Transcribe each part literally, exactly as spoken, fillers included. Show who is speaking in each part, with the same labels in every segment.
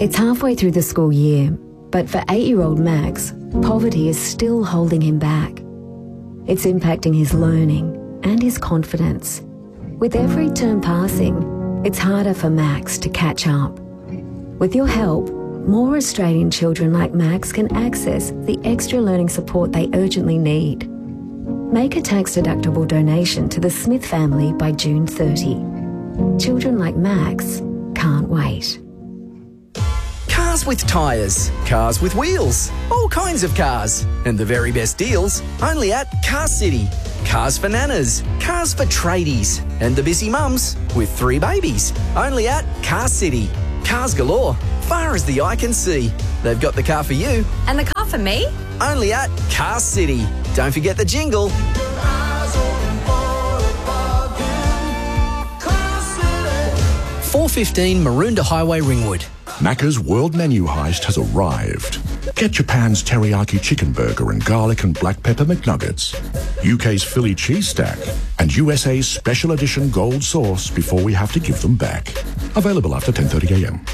Speaker 1: It's halfway through the school year, but for eight-year-old Max, poverty is still holding him back. It's impacting his learning and his confidence. With every term passing, it's harder for Max to catch up. With your help, more Australian children like Max can access the extra learning support they urgently need. Make a tax-deductible donation to the Smith family by June thirtieth. Children like Max can't wait.
Speaker 2: Cars with tyres, cars with wheels, all kinds of cars. And the very best deals only at Car City. Cars for nanas, cars for tradies, and the busy mums with three babies. Only at Car City. Cars galore, far as the eye can see. They've got the car for you.
Speaker 3: And the car for me?
Speaker 2: Only at Car City. Don't forget the jingle. four fifteen Maroondah Highway, Ringwood.
Speaker 4: Macca's World Menu Heist has arrived. Get Japan's teriyaki chicken burger and garlic and black pepper McNuggets, U K's Philly cheese stack, and U S A's special edition gold sauce before we have to give them back. Available after ten thirty a m.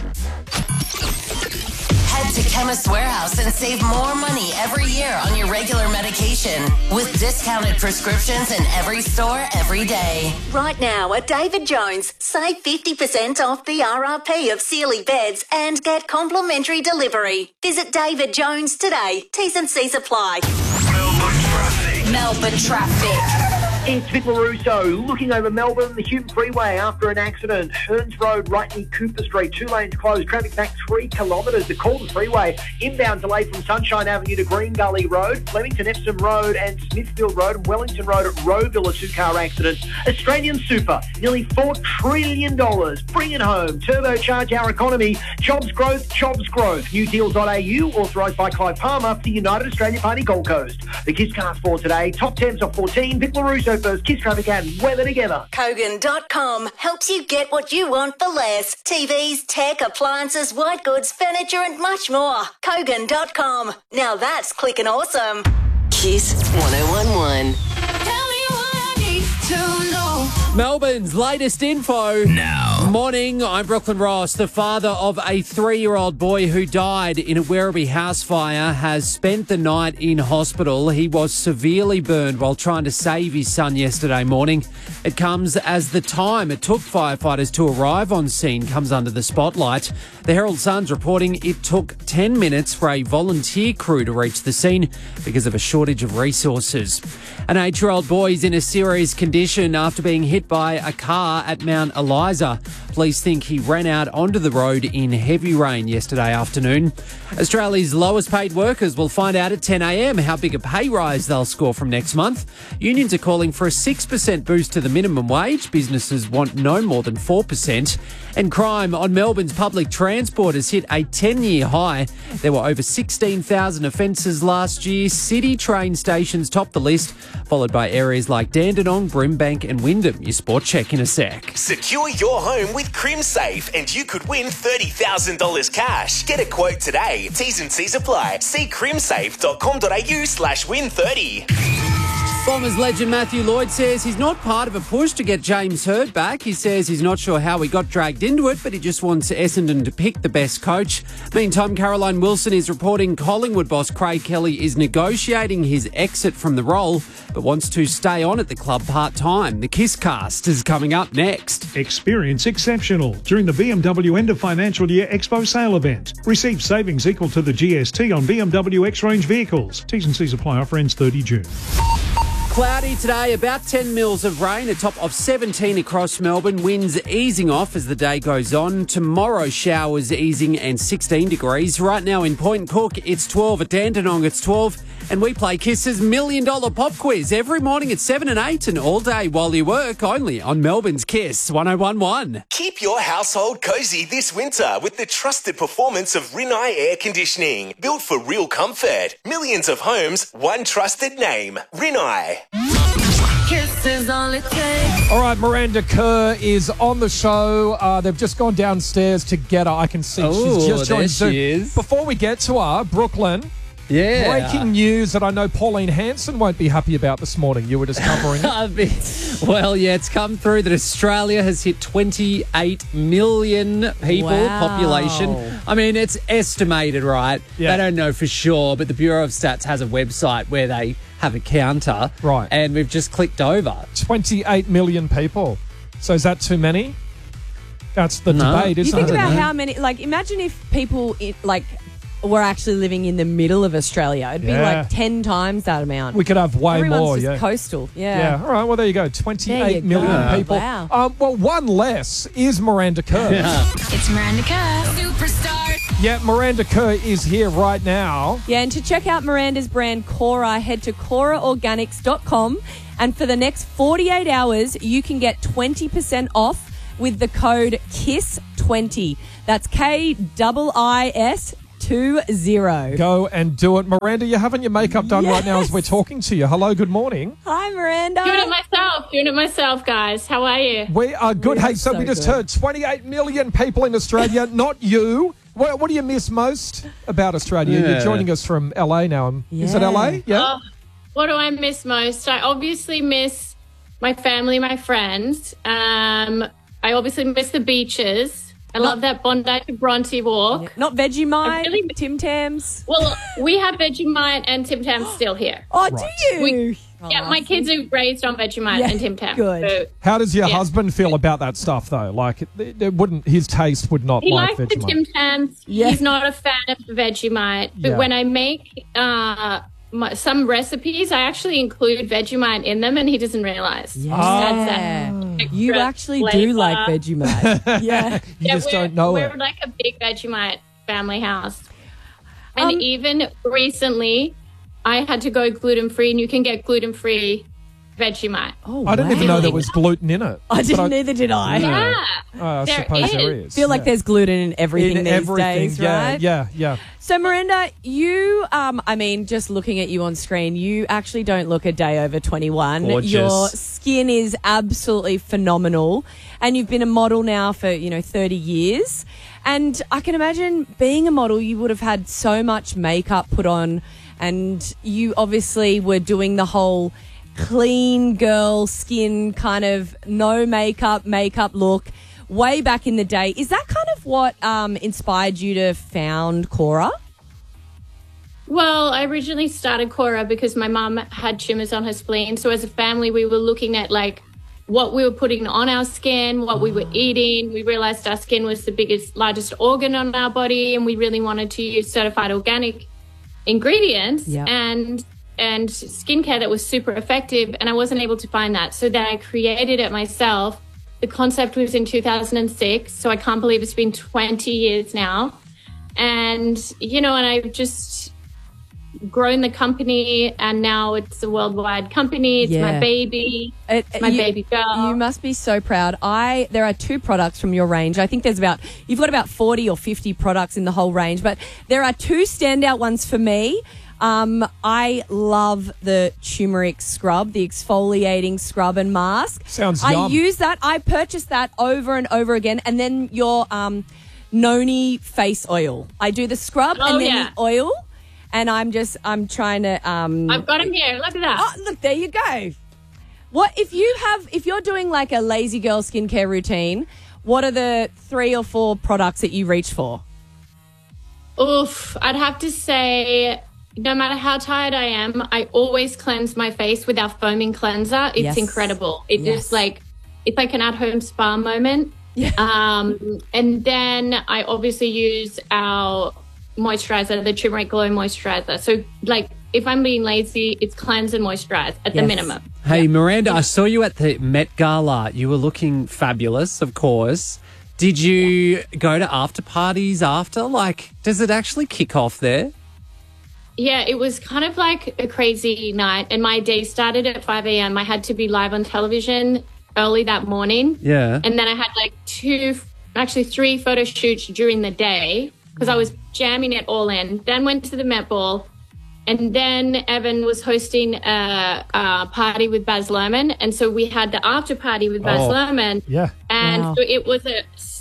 Speaker 5: Head to Chemist Warehouse and save more money every year on your regular medication with discounted prescriptions in every store every day.
Speaker 6: Right now at David Jones, save fifty percent off the R R P of Sealy beds and get complimentary delivery. Visit David Jones today. T's and C's apply.
Speaker 5: Melbourne traffic. Melbourne traffic.
Speaker 7: It's Vic LaRusso looking over Melbourne, the Hume Freeway after an accident. Hearns Road, right near Cooper Street, two lanes closed. Traffic back three kilometres. The Calder Freeway, inbound delay from Sunshine Avenue to Green Gully Road. Flemington Epsom Road and Smithfield Road and Wellington Road at Rowville, a two-car accident. Australian Super, nearly four trillion dollars. Bring it home. Turbocharge our economy. Jobs growth, jobs growth. New deals dot a u, authorised by Clive Palmer for the United Australia Party Gold Coast. The Kiss Cast for today. Top tens of fourteen. Vic LaRusso first. Kiss traffic and weather together.
Speaker 6: Kogan dot com helps you get what you want for less. T Vs, tech, appliances, white goods, furniture and much more. Kogan dot com. Now that's clicking awesome.
Speaker 5: Kiss one oh one one.
Speaker 8: Tell me what I need to know.
Speaker 9: Melbourne's latest info.
Speaker 2: Now.
Speaker 9: Morning, I'm Brooklyn Ross. The father of a three-year-old boy who died in a Werribee house fire has spent the night in hospital. He was severely burned while trying to save his son yesterday morning. It comes as the time it took firefighters to arrive on scene comes under the spotlight. The Herald Sun's reporting it took ten minutes for a volunteer crew to reach the scene because of a shortage of resources. An eight-year-old boy is in a serious condition after being hit by a car at Mount Eliza. Police think he ran out onto the road in heavy rain yesterday afternoon. Australia's lowest paid workers will find out at ten a m how big a pay rise they'll score from next month. Unions are calling for a six percent boost to the minimum wage. Businesses want no more than four percent. And crime on Melbourne's public transport has hit a ten-year high. There were over sixteen thousand offences last year. City train stations topped the list, followed by areas like Dandenong, Brimbank and Wyndham. Your sport check in a sec.
Speaker 10: Secure your home with CrimSafe and you could win thirty thousand dollars cash. Get a quote today. T's and C's apply. See crimsafe dot com dot a u slash win thirty.
Speaker 9: Bombers legend Matthew Lloyd says he's not part of a push to get James Hird back. He says he's not sure how he got dragged into it, but he just wants Essendon to pick the best coach. Meantime, Caroline Wilson is reporting Collingwood boss Craig Kelly is negotiating his exit from the role, but wants to stay on at the club part-time. The Kiss Cast is coming up next.
Speaker 11: Experience exceptional during the B M W End of Financial Year Expo Sale event. Receive savings equal to the G S T on B M W X-Range vehicles. T's and C's apply. Offer ends thirtieth of June.
Speaker 9: Cloudy today, about ten mils of rain, a top of seventeen across Melbourne. Winds easing off as the day goes on. Tomorrow, showers easing and sixteen degrees. Right now in Point Cook, it's twelve. At Dandenong, it's twelve. And we play Kiss's Million Dollar Pop Quiz every morning at seven and eight and all day while you work, only on Melbourne's Kiss one oh one one.
Speaker 10: Keep your household cosy this winter with the trusted performance of Rinnai Air Conditioning. Built for real comfort. Millions of homes, one trusted name. Rinnai.
Speaker 8: Kiss is all it takes.
Speaker 12: All right, Miranda Kerr is on the show. Uh, they've just gone downstairs to get her. I can see
Speaker 9: Ooh,
Speaker 12: she's just joined.
Speaker 9: there she is.
Speaker 12: Before we get to her, Brooklyn,
Speaker 9: Yeah.
Speaker 12: Breaking news that I know Pauline Hanson won't be happy about this morning. You were just covering
Speaker 9: it. Well, yeah, it's come through that Australia has hit twenty-eight million people
Speaker 3: Wow.
Speaker 9: population. I mean, it's estimated, right?
Speaker 12: Yeah.
Speaker 9: They don't know for sure, but the Bureau of Stats has a website where they have a counter.
Speaker 12: Right.
Speaker 9: And we've just clicked over.
Speaker 12: twenty-eight million people. So is that too many? That's the
Speaker 9: No.
Speaker 12: debate,
Speaker 3: You
Speaker 12: isn't
Speaker 3: think
Speaker 12: it?
Speaker 3: about how many, like, imagine if people, i- like, were actually living in the middle of Australia. It'd be
Speaker 12: Yeah.
Speaker 3: like ten times that amount.
Speaker 12: We could have way
Speaker 3: Everyone's
Speaker 12: more,
Speaker 3: just
Speaker 12: yeah.
Speaker 3: coastal. Yeah.
Speaker 12: Yeah, all right, well, there you go. twenty-eight million
Speaker 3: go.
Speaker 12: people.
Speaker 3: Wow.
Speaker 12: Um, well, one less is Miranda Kerr. Yeah.
Speaker 8: It's Miranda Kerr. Superstar.
Speaker 12: Miranda Kerr is here right now.
Speaker 3: Yeah, and to check out Miranda's brand Cora, head to cora organics dot com. And for the next forty-eight hours, you can get twenty percent off with the code K I S S twenty. That's K I I S twenty.
Speaker 12: Go and do it. Miranda, you're having your makeup done right now as we're talking to you. Hello, good morning.
Speaker 3: Hi, Miranda.
Speaker 13: Doing it myself. Doing it myself, guys. How are you?
Speaker 12: We are good.
Speaker 13: We
Speaker 12: hey,
Speaker 13: are
Speaker 12: so,
Speaker 13: so
Speaker 12: we just
Speaker 13: good.
Speaker 12: heard twenty-eight million people in Australia, not you. What, what do you miss most about Australia?
Speaker 9: Yeah.
Speaker 12: You're joining us from L A now. Um, Is it L A? Yeah.
Speaker 13: Oh, what do I miss most? I obviously miss my family, my friends. Um, I obviously miss the beaches. I love that Bondi to Bronte walk.
Speaker 3: Not Vegemite,
Speaker 13: really,
Speaker 3: Tim Tams.
Speaker 13: Well, we have Vegemite and Tim Tams still here.
Speaker 3: Oh, do you?
Speaker 13: We,
Speaker 3: Oh,
Speaker 13: yeah, my kids are raised on Vegemite
Speaker 3: Yeah,
Speaker 13: and Tim Tams.
Speaker 3: good.
Speaker 13: So
Speaker 12: How does your
Speaker 13: Yeah.
Speaker 12: husband feel about that stuff, though? Like, it, it wouldn't his taste would not
Speaker 13: he
Speaker 12: like
Speaker 13: likes the
Speaker 12: Vegemite.
Speaker 13: Tim Tams. He's not a fan of the Vegemite. But
Speaker 12: Yeah.
Speaker 13: when I make uh, my, some recipes, I actually include Vegemite in them, and he doesn't realize. Just adds that
Speaker 3: You
Speaker 13: extra
Speaker 3: actually do
Speaker 13: flavor.
Speaker 3: like Vegemite. yeah.
Speaker 12: You just
Speaker 13: we're,
Speaker 12: don't know
Speaker 13: we're
Speaker 12: it.
Speaker 13: like a big Vegemite family house. And
Speaker 3: Um,
Speaker 13: even recently, I had to go gluten-free, and you can get gluten-free Vegemite.
Speaker 3: Oh,
Speaker 12: I didn't even know there was gluten in it.
Speaker 3: I didn't
Speaker 12: But
Speaker 3: either, did I?
Speaker 13: Yeah.
Speaker 12: Oh, I
Speaker 13: There
Speaker 12: suppose there
Speaker 13: is.
Speaker 12: is.
Speaker 3: feel like
Speaker 12: yeah.
Speaker 3: there's gluten in everything
Speaker 12: in
Speaker 3: these
Speaker 12: everything.
Speaker 3: days,
Speaker 12: yeah,
Speaker 3: right?
Speaker 12: yeah, yeah.
Speaker 3: So, Miranda, you, um, I mean, just looking at you on screen, you actually don't look a day over twenty-one.
Speaker 9: Gorgeous.
Speaker 3: Your skin is absolutely phenomenal. And you've been a model now for, you know, thirty years. And I can imagine being a model, you would have had so much makeup put on. And you obviously were doing the whole clean girl skin kind of no makeup, makeup look way back in the day. Is that kind of what um, inspired you to found Cora?
Speaker 13: Well, I originally started Cora because my mum had tumours on her spleen. So as a family, we were looking at like what we were putting on our skin, what we were eating. We realised our skin was the biggest, largest organ on our body, and we really wanted to use certified organic ingredients
Speaker 3: Yep.
Speaker 13: and and skincare that was super effective. And I wasn't able to find that. So then I created it myself. The concept was in two thousand six. So I can't believe it's been twenty years now. And, you know, and I've just grown the company, and now it's a worldwide company. It's
Speaker 3: Yeah.
Speaker 13: my baby.
Speaker 3: It-
Speaker 13: It's my
Speaker 3: you-
Speaker 13: baby girl.
Speaker 3: You must be so proud. I there are two products from your range. I think there's about you've got about forty or fifty products in the whole range, but there are two standout ones for me. Um, I love the turmeric scrub, the exfoliating scrub and mask.
Speaker 12: Sounds
Speaker 3: I
Speaker 12: yum.
Speaker 3: use that. I purchased that over and over again, and then your um, noni face oil. I do the scrub
Speaker 13: Oh,
Speaker 3: and then
Speaker 13: yeah.
Speaker 3: the oil, and I'm just I'm trying to. Um,
Speaker 13: I've got him here. Look at that.
Speaker 3: Oh, look, there you go. What if you have if you're doing like a lazy girl skincare routine? What are the three or four products that you reach for?
Speaker 13: Oof, I'd have to say, no matter how tired I am, I always cleanse my face with our foaming cleanser. It's
Speaker 3: Yes.
Speaker 13: incredible. It
Speaker 3: Yes.
Speaker 13: just like, it's like an at-home spa moment.
Speaker 3: Yeah.
Speaker 13: Um, and then I obviously use our moisturizer, the Turmeric Glow Moisturizer. So like, if I'm being lazy, it's cleanse and moisturize at the
Speaker 3: Yes.
Speaker 13: minimum.
Speaker 9: Hey, Miranda, I saw you at the Met Gala. You were looking fabulous, of course. Did you go to after parties after? Like, does it actually kick off there?
Speaker 13: Yeah, it was kind of like a crazy night, and my day started at five a.m. I had to be live on television early that morning.
Speaker 9: Yeah.
Speaker 13: And then I had like two, actually three photo shoots during the day because I was jamming it all in. Then went to the Met Ball, and then Evan was hosting a, a party with Baz Luhrmann, and so we had the after party with Baz
Speaker 12: Oh,
Speaker 13: Luhrmann.
Speaker 12: yeah.
Speaker 13: And
Speaker 3: Wow.
Speaker 13: so it was a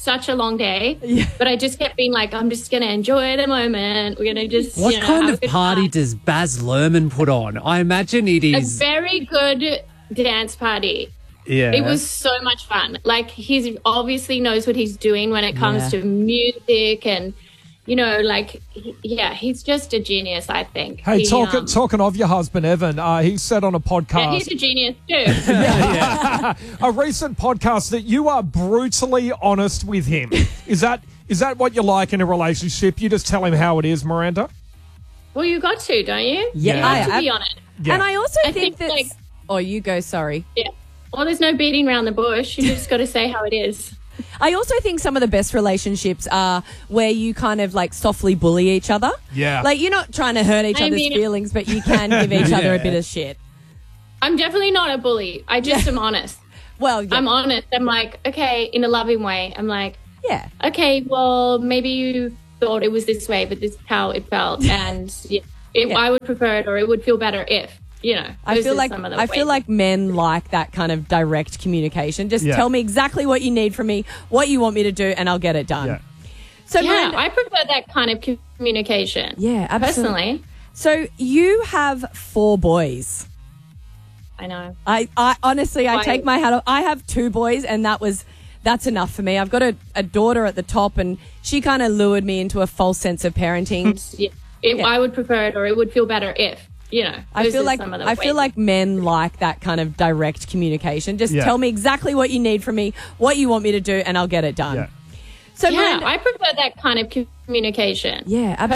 Speaker 13: such a long day, yeah. but I just kept being like, I'm just going to enjoy the moment. We're going to just,
Speaker 9: What
Speaker 13: you know,
Speaker 9: kind
Speaker 13: have
Speaker 9: of
Speaker 13: a good
Speaker 9: party
Speaker 13: time.
Speaker 9: does Baz Luhrmann put on? I imagine it
Speaker 13: A
Speaker 9: is.
Speaker 13: very good dance party.
Speaker 9: Yeah.
Speaker 13: It was so much fun. Like, he's obviously knows what he's doing when it comes
Speaker 9: Yeah.
Speaker 13: to music and, you know, like, he- yeah, he's just a genius, I think.
Speaker 12: Hey,
Speaker 13: He,
Speaker 12: talk,
Speaker 13: um,
Speaker 12: talking of your husband, Evan, uh, he said on a
Speaker 13: yeah,
Speaker 12: podcast,
Speaker 13: he's a genius too.
Speaker 12: a recent podcast, that you are brutally honest with him. Is that is that what you like in a relationship? You just tell him how it is, Miranda?
Speaker 13: Well, you got to, don't you?
Speaker 3: Yeah,
Speaker 13: you got
Speaker 3: I-
Speaker 13: to be
Speaker 3: I-
Speaker 13: on it.
Speaker 12: Yeah.
Speaker 3: And I also
Speaker 13: I
Speaker 3: think,
Speaker 13: think,
Speaker 3: that.
Speaker 13: like-
Speaker 3: Oh, you go. Sorry.
Speaker 13: Yeah. Well, there's no beating around the bush. You just got to say how it is.
Speaker 3: I also think some of the best relationships are where you kind of like softly bully each other.
Speaker 12: Yeah.
Speaker 3: Like, you're not trying to hurt each
Speaker 13: I
Speaker 3: other's
Speaker 13: mean-
Speaker 3: feelings, but you can give each other a
Speaker 12: Yeah.
Speaker 3: bit of shit.
Speaker 13: I'm definitely not a bully. I just am honest.
Speaker 3: Well, yeah.
Speaker 13: I'm honest. I'm like, okay, in a loving way. I'm like,
Speaker 3: yeah.
Speaker 13: okay, well, maybe you thought it was this way, but this is how it felt. And yeah, it,
Speaker 3: Yeah.
Speaker 13: I would prefer it, or it would feel better if, you know.
Speaker 3: I
Speaker 13: those
Speaker 3: feel
Speaker 13: are
Speaker 3: like
Speaker 13: some of the
Speaker 3: I feel
Speaker 13: ways.
Speaker 3: like men like that kind of direct communication. Just
Speaker 12: Yeah.
Speaker 3: tell me exactly what you need from me, what you want me to do, and I'll get it done.
Speaker 12: Yeah.
Speaker 3: So,
Speaker 13: yeah,
Speaker 3: Miranda-
Speaker 13: I prefer that kind of communication.
Speaker 3: yeah, absolutely.
Speaker 13: Personally,
Speaker 3: So you have four boys.
Speaker 13: I know.
Speaker 3: I, I honestly, I
Speaker 13: Why-
Speaker 3: take my hat off. I have two boys, and that was that's enough for me. I've got a, a daughter at the top, and she kind of lured me into a false sense of parenting.
Speaker 13: Yeah, it,
Speaker 3: Yeah.
Speaker 13: I would prefer it, or it would feel better if, you know.
Speaker 3: I
Speaker 13: those
Speaker 3: feel
Speaker 13: are
Speaker 3: like
Speaker 13: some of the
Speaker 3: I feel
Speaker 13: ways.
Speaker 3: like men like that kind of direct communication. Just
Speaker 12: Yeah.
Speaker 3: tell me exactly what you need from me, what you want me to do, and I'll get it done.
Speaker 12: Yeah.
Speaker 3: So
Speaker 13: yeah,
Speaker 3: Miranda,
Speaker 13: I prefer that kind of communication.
Speaker 3: yeah, absolutely.